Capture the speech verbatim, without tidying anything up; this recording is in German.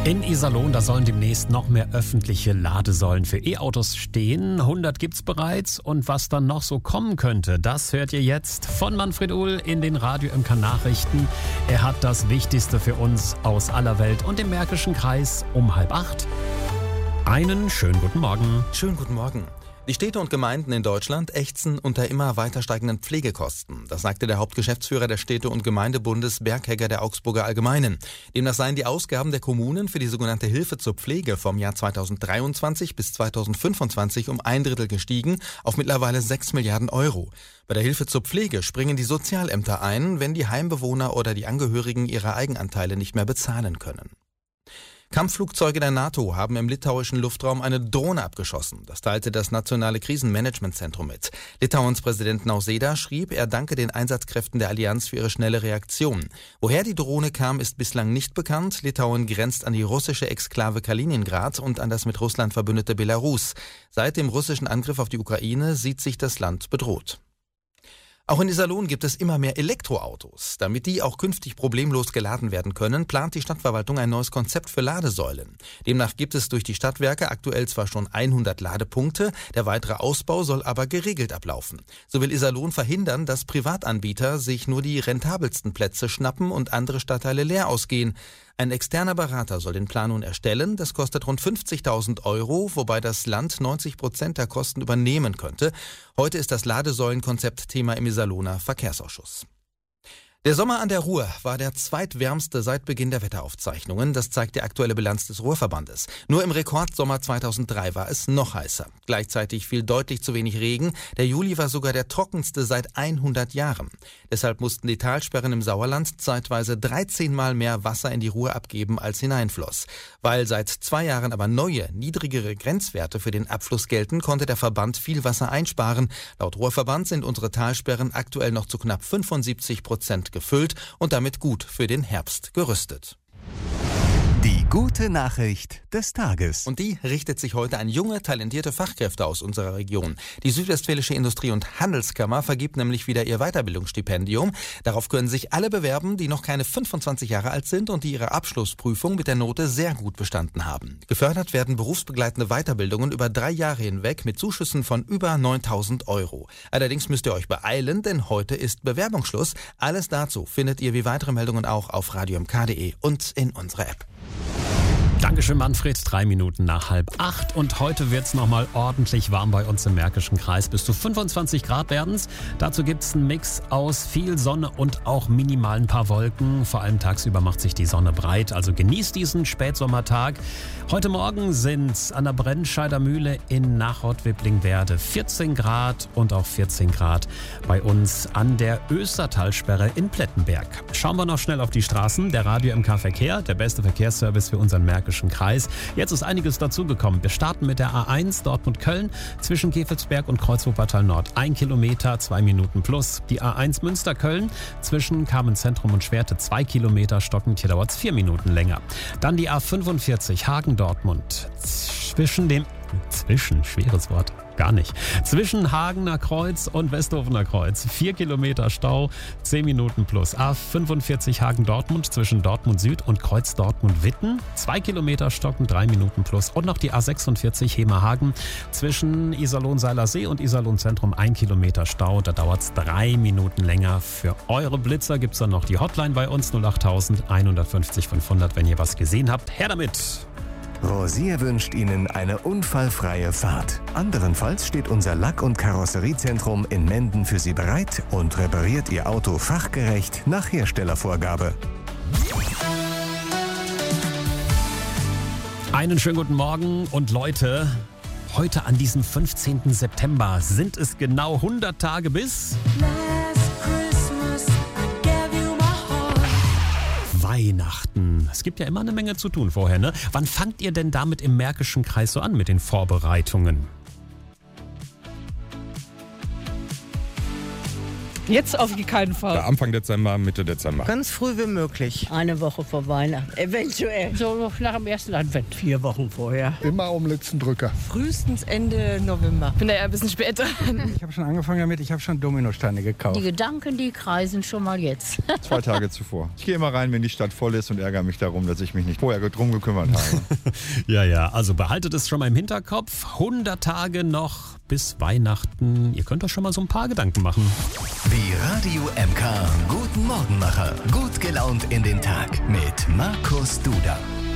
In Iserlohn, da sollen demnächst noch mehr öffentliche Ladesäulen für E-Autos stehen. hundert gibt's bereits und was dann noch so kommen könnte, das hört ihr jetzt von Manfred Uhl in den Radio M K Nachrichten. Er hat das Wichtigste für uns aus aller Welt und dem Märkischen Kreis um halb acht. Einen schönen guten Morgen. Schönen guten Morgen. Die Städte und Gemeinden in Deutschland ächzen unter immer weiter steigenden Pflegekosten. Das sagte der Hauptgeschäftsführer des Städte- und Gemeindebundes Berghegger der Augsburger Allgemeinen. Demnach seien die Ausgaben der Kommunen für die sogenannte Hilfe zur Pflege vom Jahr zweitausenddreiundzwanzig bis zweitausendfünfundzwanzig um ein Drittel gestiegen auf mittlerweile sechs Milliarden Euro. Bei der Hilfe zur Pflege springen die Sozialämter ein, wenn die Heimbewohner oder die Angehörigen ihre Eigenanteile nicht mehr bezahlen können. Kampfflugzeuge der NATO haben im litauischen Luftraum eine Drohne abgeschossen. Das teilte das Nationale Krisenmanagementzentrum mit. Litauens Präsident Nausėda schrieb, er danke den Einsatzkräften der Allianz für ihre schnelle Reaktion. Woher die Drohne kam, ist bislang nicht bekannt. Litauen grenzt an die russische Exklave Kaliningrad und an das mit Russland verbündete Belarus. Seit dem russischen Angriff auf die Ukraine sieht sich das Land bedroht. Auch in Iserlohn gibt es immer mehr Elektroautos. Damit die auch künftig problemlos geladen werden können, plant die Stadtverwaltung ein neues Konzept für Ladesäulen. Demnach gibt es durch die Stadtwerke aktuell zwar schon hundert Ladepunkte, der weitere Ausbau soll aber geregelt ablaufen. So will Iserlohn verhindern, dass Privatanbieter sich nur die rentabelsten Plätze schnappen und andere Stadtteile leer ausgehen. Ein externer Berater soll den Plan nun erstellen. Das kostet rund fünfzigtausend Euro, wobei das Land neunzig Prozent der Kosten übernehmen könnte. Heute ist das Ladesäulenkonzept Thema im Iserlohner Verkehrsausschuss. Der Sommer an der Ruhr war der zweitwärmste seit Beginn der Wetteraufzeichnungen. Das zeigt die aktuelle Bilanz des Ruhrverbandes. Nur im Rekordsommer zweitausenddrei war es noch heißer. Gleichzeitig fiel deutlich zu wenig Regen. Der Juli war sogar der trockenste seit hundert Jahren. Deshalb mussten die Talsperren im Sauerland zeitweise dreizehn Mal mehr Wasser in die Ruhr abgeben, als hineinfloss. Weil seit zwei Jahren aber neue, niedrigere Grenzwerte für den Abfluss gelten, konnte der Verband viel Wasser einsparen. Laut Ruhrverband sind unsere Talsperren aktuell noch zu knapp fünfundsiebzig Prozent gefüllt und damit gut für den Herbst gerüstet. Die gute Nachricht des Tages. Und die richtet sich heute an junge, talentierte Fachkräfte aus unserer Region. Die Südwestfälische Industrie- und Handelskammer vergibt nämlich wieder ihr Weiterbildungsstipendium. Darauf können sich alle bewerben, die noch keine fünfundzwanzig Jahre alt sind und die ihre Abschlussprüfung mit der Note sehr gut bestanden haben. Gefördert werden berufsbegleitende Weiterbildungen über drei Jahre hinweg mit Zuschüssen von über neuntausend Euro. Allerdings müsst ihr euch beeilen, denn heute ist Bewerbungsschluss. Alles dazu findet ihr wie weitere Meldungen auch auf radio m k punkt d e und in unserer App. Dankeschön, Manfred. Drei Minuten nach halb acht. Und heute wird's nochmal ordentlich warm bei uns im Märkischen Kreis. Bis zu fünfundzwanzig Grad werden's. Dazu gibt's einen Mix aus viel Sonne und auch minimal ein paar Wolken. Vor allem tagsüber macht sich die Sonne breit. Also genießt diesen Spätsommertag. Heute Morgen sind's an der Brennscheider Mühle in Nachort-Wipplingwerde vierzehn Grad und auch vierzehn Grad bei uns an der Östertalsperre in Plettenberg. Schauen wir noch schnell auf die Straßen. Der Radio M K Verkehr, der beste Verkehrsservice für unseren Märkischen Kreis. Jetzt ist einiges dazugekommen. Wir starten mit der A eins Dortmund-Köln zwischen Kevelsberg und Kreuz-Wuppertal Nord. Ein Kilometer, zwei Minuten plus. Die A eins Münster-Köln zwischen Carmen-Zentrum und Schwerte zwei Kilometer stockend. Hier dauert es vier Minuten länger. Dann die A fünfundvierzig Hagen-Dortmund zwischen dem Zwischen, schweres Wort. Gar nicht. Zwischen Hagener Kreuz und Westhofener Kreuz. Vier Kilometer Stau, zehn Minuten plus. A fünfundvierzig Hagen-Dortmund zwischen Dortmund Süd und Kreuz Dortmund-Witten. Zwei Kilometer stocken, drei Minuten plus. Und noch die A sechsundvierzig Hemer-Hagen zwischen Iserlohn-Seilersee und Iserlohn-Zentrum. Ein Kilometer Stau, da dauert es drei Minuten länger. Für eure Blitzer gibt es dann noch die Hotline bei uns null achttausend einhundertfünfzig fünfhundert, wenn ihr was gesehen habt. Her damit! Rosier wünscht Ihnen eine unfallfreie Fahrt. Anderenfalls steht unser Lack- und Karosseriezentrum in Menden für Sie bereit und repariert Ihr Auto fachgerecht nach Herstellervorgabe. Einen schönen guten Morgen und Leute, heute an diesem fünfzehnten September sind es genau hundert Tage bis Weihnachten. Es gibt ja immer eine Menge zu tun vorher, ne? Wann fangt ihr denn damit im Märkischen Kreis so an mit den Vorbereitungen? Jetzt auf keinen Fall. Anfang Dezember, Mitte Dezember. Ganz früh wie möglich. Eine Woche vor Weihnachten, eventuell. So nach dem ersten Advent. Vier Wochen vorher. Immer um letzten Drücker. Frühestens Ende November. Ich bin da eher ein bisschen später. Ich habe schon angefangen damit, ich habe schon Dominosteine gekauft. Die Gedanken, die kreisen schon mal jetzt. Zwei Tage zuvor. Ich gehe immer rein, wenn die Stadt voll ist und ärgere mich darum, dass ich mich nicht vorher drum gekümmert habe. Ja, ja, also behaltet es schon mal im Hinterkopf. hundert Tage noch bis Weihnachten. Ihr könnt euch schon mal so ein paar Gedanken machen. Die Radio M K Guten Morgenmacher. Gut gelaunt in den Tag mit Markus Duda.